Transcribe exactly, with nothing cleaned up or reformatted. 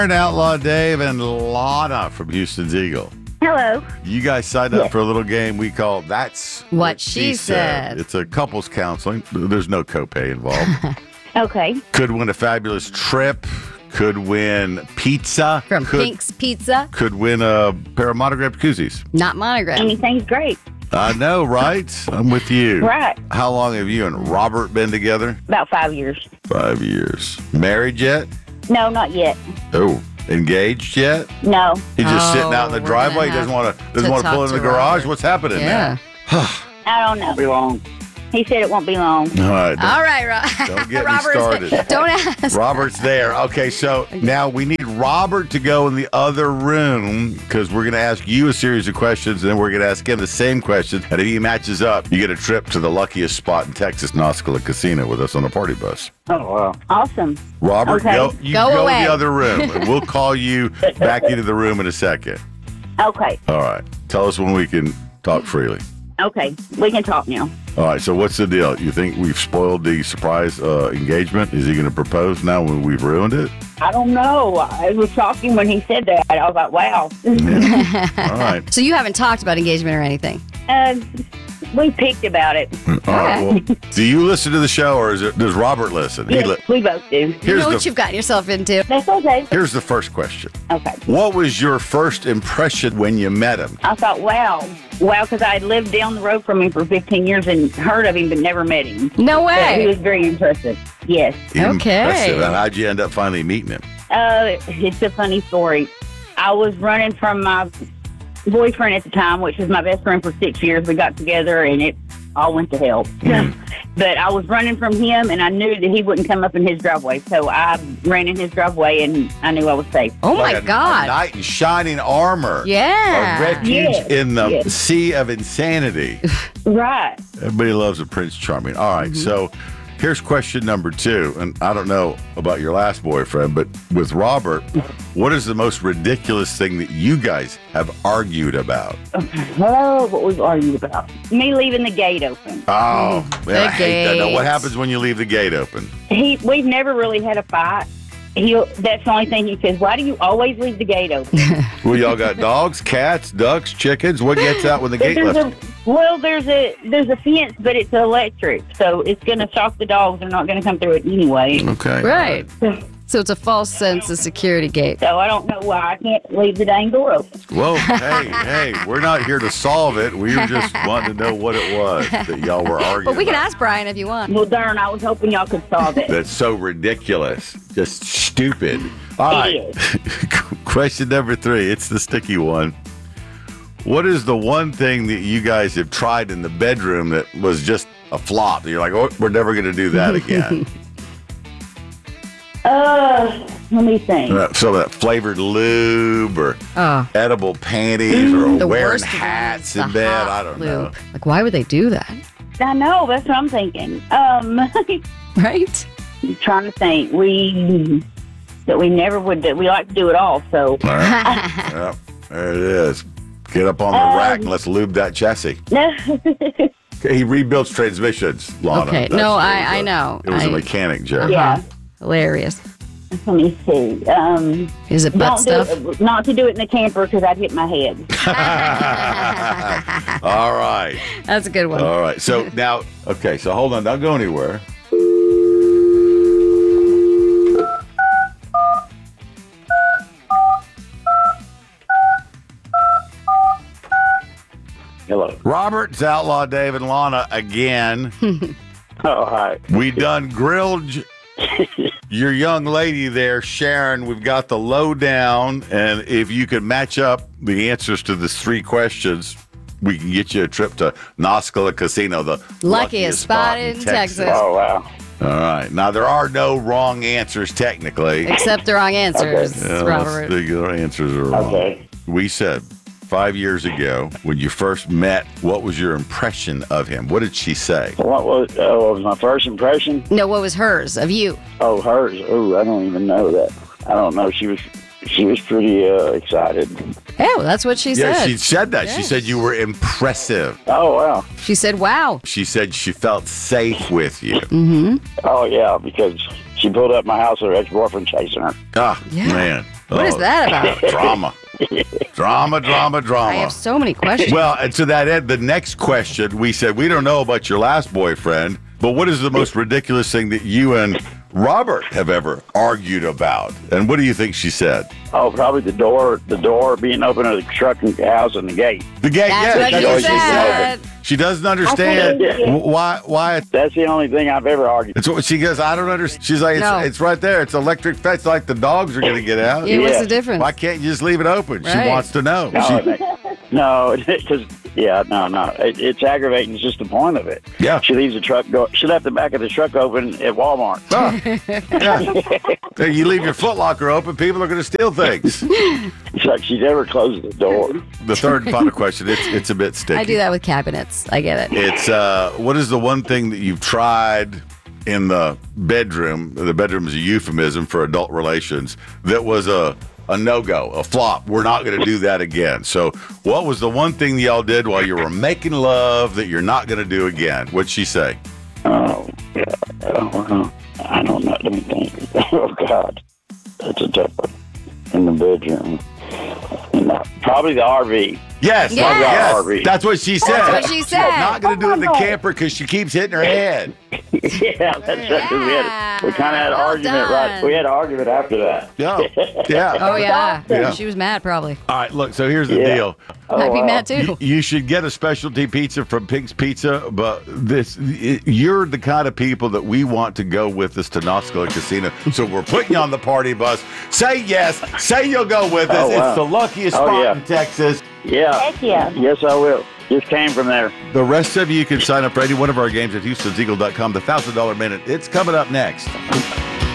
Outlaw Dave and Lana from Houston's Eagle. Hello. You guys signed up Yes. for a little game we call That's What She Said. It's a couples counseling. There's no copay involved. Okay. Could win a fabulous trip. Could win pizza. From could, Pink's Pizza. Could win a pair of monogrammed koozies. Not monogram. Anything's great. I know, right? I'm with you. Right. How long have you and Robert been together? About five years. Five years. Married yet? No, not yet. Oh, engaged yet? No. He's just Oh, sitting out in the we're driveway. He gonna doesn't want to doesn't to want to pull talk in the to garage. Robert. What's happening Yeah. now? I don't know. Be long. He said it won't be long. All right. don't- All right, Rob. Don't get me Robert, started. Don't ask. Robert's there. Okay, so now we need Robert to go in the other room because we're going to ask you a series of questions, and then we're going to ask him the same questions. And if he matches up, you get a trip to the luckiest spot in Texas, Noscala Casino, with us on a party bus. Oh, wow. Awesome. Robert, Okay. go, you Go go, away. in the other room, and we'll call you back into the room in a second. Okay. All right. Tell us when we can talk freely. Okay. We can talk now. All right, so what's the deal? You think we've spoiled the surprise uh, engagement? Is he going to propose now when we've ruined it? I don't know. I was talking when he said that. I was like, wow. All right. So you haven't talked about engagement or anything? uh, we picked about it. All right. Well, do you listen to the show, or is it, does Robert listen? He Yes, li- we both do. You here's know what the you've gotten yourself into. That's okay. here's the first question. Okay. What was your first impression when you met him? I thought, wow. Wow, because I had lived down the road from him for fifteen years and heard of him but never met him. No But he way. was very impressive. Yes. Impressive. And how'd you end up finally meeting him? Uh, it's a funny story. I was running from my boyfriend at the time, which was my best friend for six years. We got together and it all went to hell. But I was running from him and I knew that he wouldn't come up in his driveway. So I ran in his driveway and I knew I was safe. Oh Like my a- God. A knight in shining armor. Yeah. A refuge Yes, in the yes. sea of insanity. Right. Everybody loves a Prince Charming. All right, so here's question number two. And I don't know about your last boyfriend, but with Robert, what is the most ridiculous thing that you guys have argued about? Oh, what we've argued about. Me leaving the gate open. Oh, man, the I hate that. Now, what gate. happens when you leave the gate open? He, we've never really had a fight. He, that's the only thing he says. Why do you always leave the gate open? Well, y'all got dogs, cats, ducks, chickens. What gets out when the gate There's left? a, well, there's a there's a fence, but it's electric, so it's going to shock the dogs. They're not going to come through it anyway. Okay. Right. So it's a false sense of security gate. So I don't know why I can't leave the dang door open. Well, hey, hey, we're not here to solve it. We were just wanting to know what it was that y'all were arguing But we can about. ask Brian if you want. Well, darn, I was hoping y'all could solve it. That's so ridiculous. Just stupid. All right. It Question number three. It's the sticky one. What is the one thing that you guys have tried in the bedroom that was just a flop? You're like, oh, we're never going to do that again. Uh, let me think. Uh, Some of that flavored lube or Oh. edible panties or The wearing worst hats one in is the bed. hot I don't know. lube. Like, why would they do that? I know, that's what I'm thinking. Um, Right? trying to think. We that we never would do. We like to do it all. So All right. Yep, there it is. Get up on the Um, rack and let's lube that chassis. no. Okay, he rebuilds transmissions, Lana. Okay, That's- no, it I- was a- I know. It was a I- mechanic joke. Yeah. Hilarious. Let me see. Um, Is it butt don't stuff? do it, not to do it in the camper because I'd hit my head. All right. That's a good one. All right. So now, okay, so hold on. Don't go anywhere. Hello. Robert, it's Outlaw Dave and Lana again. Oh, hi. We done grilled your young lady there, Sharon. We've got the lowdown, and if you could match up the answers to the three questions, we can get you a trip to Noscala Casino, the Luckiest spot in Texas. Oh, wow. All right. Now, there are no wrong answers technically. Except the wrong answers, Yeah, let's Robert. think the answers are wrong. Okay. We said five years ago when you first met, what was your impression of him? What did she say? What was, uh, what was my first impression? No, what was hers of you? Oh, hers. Oh, I don't even know that. I don't know. She was she was pretty uh, excited. Oh, that's what she Yeah, said. she said that. She Yes. said you were impressive. Oh, wow. She said, wow. She said she felt safe with you. Mm-hmm. Oh, yeah, because she pulled up my house with her ex-boyfriend chasing her. Ah, Yeah. man. What is that about? Drama. Drama, drama, I drama. have so many questions. Well, and to that end, the next question, we said, we don't know about your last boyfriend, but what is the most ridiculous thing that you and Robert have ever argued about? And what do you think she said? Oh, probably the door, the door being open of the truck and house and the gate. The gate, That's yeah, what that's you what she said. said. She doesn't understand I think- wh- why, why That's the only thing I've ever argued. it's what she goes, I don't understand. She's like, it's, No. it's right there. It's electric fence. Like the dogs are going to get out. Yeah, what's Yeah. the difference? Why can't you just leave it open? She Right. wants to know. No, She- it- no, because yeah, no, no, it, it's aggravating. It's just the point of it. Yeah. She leaves the truck door. She left the back of the truck open at Walmart. Ah, yeah. There, you leave your Foot Locker open, people are going to steal things. It's like she never closes the door. The third and final question, it's it's a bit sticky. I do that with cabinets. I get it. It's uh, what is the one thing that you've tried in the bedroom? The bedroom is a euphemism for adult relations. That was a a no go, a flop. We're not going to do that again. So, what was the one thing that y'all did while you were making love that you're not going to do again? What'd she say? Oh, yeah. Oh, well, I don't know. Let me think. Oh, God. That's a tough one. In the bedroom. No, probably the R V. Yes, Yeah. yes. R V. That's what she said. That's what she said. Not going to do it in the camper because she keeps hitting her head. Yeah, that's right. 'cause We, had, we kind of had an Well argument, done. right? We had an argument after that. Yeah, yeah. Oh, yeah. Yeah. She was mad, probably. All right, look. So here's the Yeah. deal. I'd be wow. mad, too. You should get a specialty pizza from Pink's Pizza, but this you're the kind of people that we want to go with us to Knoxville Casino. So we're putting you on the party bus. Say yes. Say you'll go with us. Oh, wow. It's the luckiest Oh, spot yeah. in Texas. Yeah. Heck yeah. Yes, I will. Just came from there. The rest of you can sign up for any one of our games at Houstons Eagle dot com. The one thousand dollars minute. It's coming up next.